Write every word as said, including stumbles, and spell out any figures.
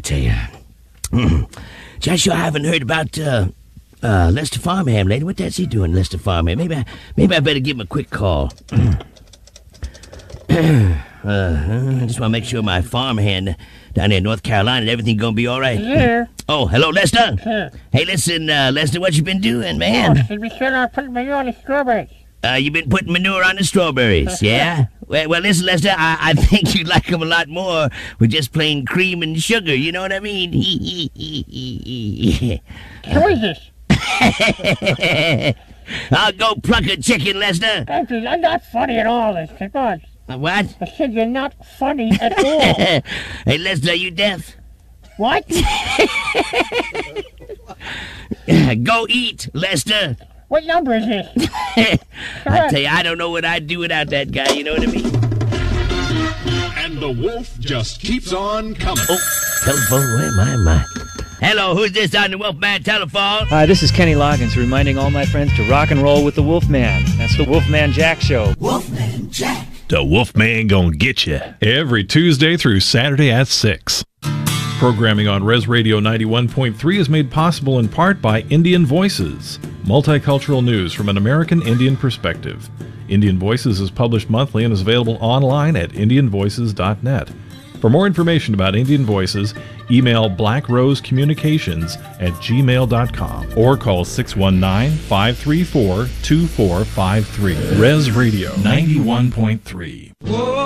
tell you. Just sure I haven't heard about uh, uh, Lester Farmham lately. What that's he doing, Lester Farmham? Maybe I, maybe I better give him a quick call. uh, I just want to make sure my farmhand down there in North Carolina, everything gonna be all right. Yeah. Oh, hello, Lester. Yeah. Hey, listen, uh, Lester, what you been doing, man? Oh, should be sure I put manure on the strawberries. Uh, you been putting manure on the strawberries, yeah? Well, well, listen, Lester, I, I think you'd like them a lot more with just plain cream and sugar, you know what I mean? Who is this? I'll go pluck a chicken, Lester. I'm not funny at all, Lester. Come on. Uh, what? I said you're not funny at all. Hey, Lester, are you deaf? What? Go eat, Lester. What number is this? I tell you, I don't know what I'd do without that guy, you know what I mean? And the wolf just keeps on coming. Oh, telephone, where am I? My. Hello, who's this on the Wolfman telephone? Hi, this is Kenny Loggins reminding all my friends to rock and roll with the Wolfman. That's the Wolfman Jack Show. Wolfman Jack. The Wolfman gonna get you. Every Tuesday through Saturday at six. Programming on Res Radio ninety-one point three is made possible in part by Indian Voices, multicultural news from an American Indian perspective. Indian Voices is published monthly and is available online at indian voices dot net. For more information about Indian Voices, email blackrosecommunications at gmail dot com or call six one nine, five three four, two four five three. Res Radio ninety-one point three.